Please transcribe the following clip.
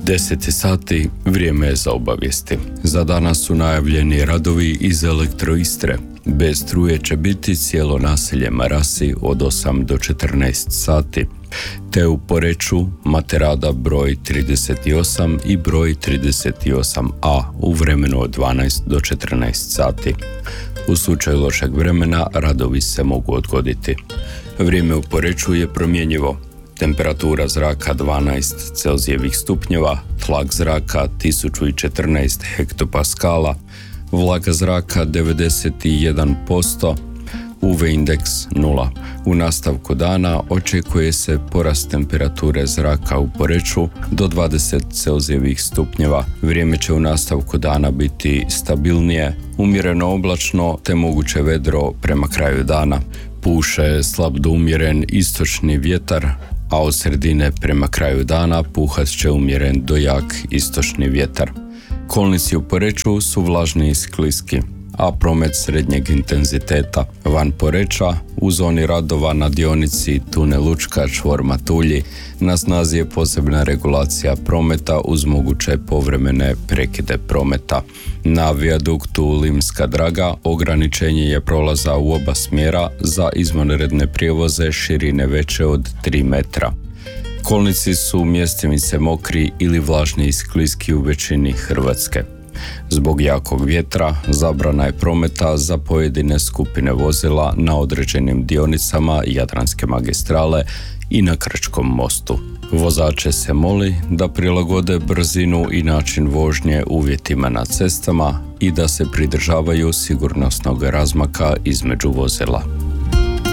10 sati, vrijeme je za obavijesti. Za danas su najavljeni radovi iz Elektroistre. Bez struje će biti cijelo naselje Marasi od 8 do 14 sati. Te u Poreču, Materada broj 38 i broj 38a u vremenu od 12 do 14 sati. U slučaju lošeg vremena radovi se mogu odgoditi. Vrijeme u Poreču je promjenjivo. Temperatura zraka 12 Celzijevih stupnjeva, tlak zraka 1014 hektopaskala, vlaga zraka 91%, UV indeks 0. U nastavku dana očekuje se porast temperature zraka u Poreču do 20 Celzijevih stupnjeva. Vrijeme će u nastavku dana biti stabilnije, umjereno oblačno te moguće vedro prema kraju dana. Puše slab do umjeren istočni vjetar, a od sredine prema kraju dana puhat će umjeren do jak istočni vjetar. Kolnici u Poreču su vlažni i skliski, a promet srednjeg intenziteta van Poreča u zoni radova na dionici tunel Učka čvor Matulji na snazi je posebna regulacija prometa uz moguće povremene prekide prometa. Na vijaduktu Limska Draga ograničenje je prolaza u oba smjera za izvanredne prijevoze širine veće od 3 metra. Kolnici su mjestimice mokri ili vlažni i skliski u većini Hrvatske. Zbog jakog vjetra zabrana je prometa za pojedine skupine vozila na određenim dionicama Jadranske magistrale i na Krčkom mostu. Vozače se moli da prilagode brzinu i način vožnje uvjetima na cestama i da se pridržavaju sigurnosnog razmaka između vozila.